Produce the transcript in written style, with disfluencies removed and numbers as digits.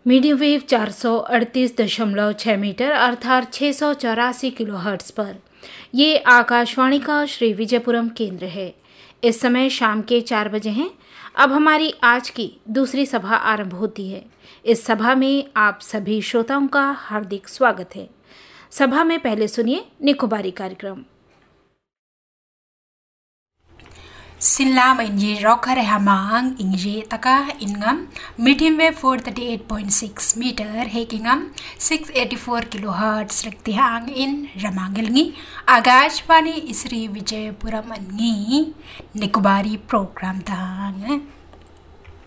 Medium wave 438.6 metre अर्थात 684 kilohertz पर ये आकाशवाणी का श्री विजयपुरम केंद्र है। इस समय शाम के 4 बजे हैं। अब हमारी आज की दूसरी सभा आरंभ होती है। इस सभा में आप सभी श्रोताओं का हार्दिक स्वागत है। सभा में पहले सुनिए निकोबारी कार्यक्रम। Sinlam inji rocker hamang inji taka ingam medium wave 438.6 meter hekingam 684 kilohertz riktihang in Ramangalngi Agashwani Isri Vijayapuram ngi Nikobari program tang